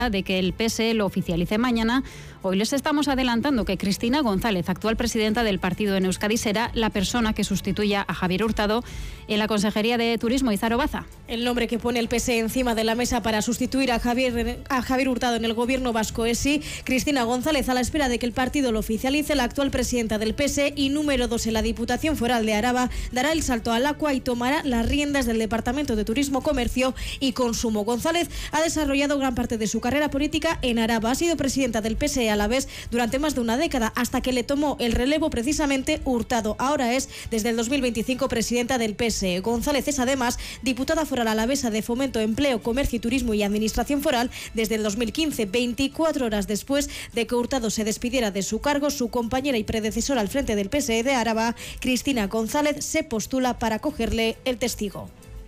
de que el PSE lo oficialice mañana. Hoy les estamos adelantando que Cristina González, actual presidenta del partido en Euskadi, será la persona que sustituya a Javier Hurtado en la Consejería de Turismo. Izaro Baza. El nombre que pone el PSE encima de la mesa para sustituir a Javier Hurtado en el gobierno vasco es Cristina González, a la espera de que el partido lo oficialice. La actual presidenta del PSE y número 2 en la Diputación Foral de Araba dará el salto al Aqua y tomará las riendas del Departamento de Turismo, Comercio y Consumo. González ha desarrollado gran parte de su carrera política en Araba. Ha sido presidenta del PSE a la vez durante más de una década, hasta que le tomó el relevo precisamente Hurtado. Ahora es, desde el 2025, presidenta del PSE. González es además diputada foral alavesa de Fomento, Empleo, Comercio, Turismo y Administración Foral desde el 2015. 24 horas después de que Hurtado se despidiera de su cargo, su compañera y predecesora al frente del PSE de Araba, Cristina González, se postula para cogerle el testigo.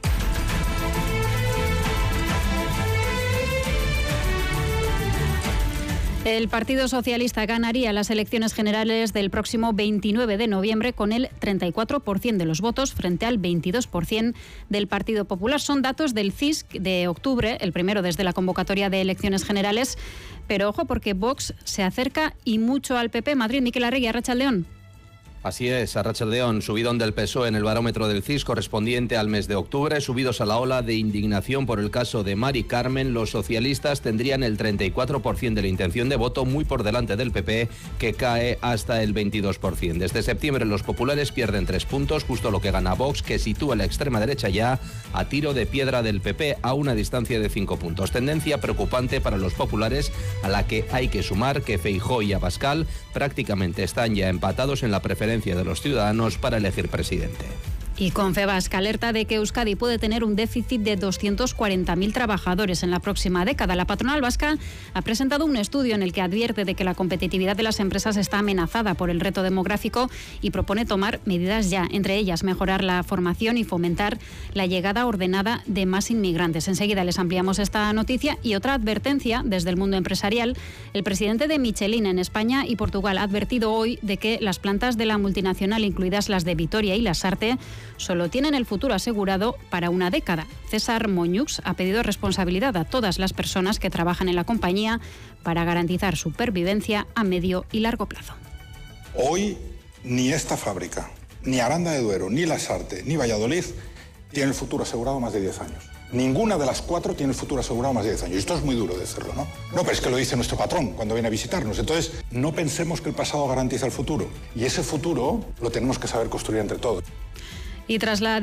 El Partido Socialista ganaría las elecciones generales del próximo 29 de noviembre con el 34% de los votos frente al 22% del Partido Popular. Son datos del CIS de octubre, el primero desde la convocatoria de elecciones generales. Pero ojo, porque Vox se acerca y mucho al PP. Madrid, Miquel Arregui, Arratsaldeon. Así es, Arratsaldeon, subidón del PSOE en el barómetro del CIS correspondiente al mes de octubre, subidos a la ola de indignación por el caso de Mari Carmen. Los socialistas tendrían el 34% de la intención de voto, muy por delante del PP, que cae hasta el 22%. Desde septiembre los populares pierden 3 puntos, justo lo que gana Vox, que sitúa la extrema derecha ya a tiro de piedra del PP, a una distancia de 5 puntos. Tendencia preocupante para los populares, a la que hay que sumar que Feijóo y Abascal prácticamente están ya empatados en la preferencia de los ciudadanos para elegir presidente. Y Confebask alerta de que Euskadi puede tener un déficit de 240.000 trabajadores en la próxima década. La patronal vasca ha presentado un estudio en el que advierte de que la competitividad de las empresas está amenazada por el reto demográfico y propone tomar medidas ya, entre ellas mejorar la formación y fomentar la llegada ordenada de más inmigrantes. Enseguida les ampliamos esta noticia y otra advertencia desde el mundo empresarial. El presidente de Michelin en España y Portugal ha advertido hoy de que las plantas de la multinacional, incluidas las de Vitoria y Lasarte, solo tienen el futuro asegurado para una década. César Moñux ha pedido responsabilidad a todas las personas que trabajan en la compañía para garantizar su supervivencia a medio y largo plazo. Hoy ni esta fábrica, ni Aranda de Duero, ni Lasarte, ni Valladolid tienen el futuro asegurado más de 10 años. Ninguna de las 4 tiene el futuro asegurado más de 10 años. Esto es muy duro decirlo, ¿no? No, pero es que lo dice nuestro patrón cuando viene a visitarnos. Entonces, no pensemos que el pasado garantiza el futuro. Y ese futuro lo tenemos que saber construir entre todos. Y tras la